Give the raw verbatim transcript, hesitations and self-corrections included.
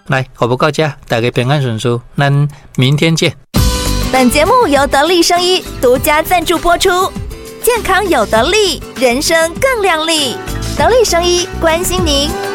来，口不告假，大家平安顺遂，咱明天见。 本节目由得力生医独家赞助播出，健康有得力，人生更亮丽。得力生医关心您。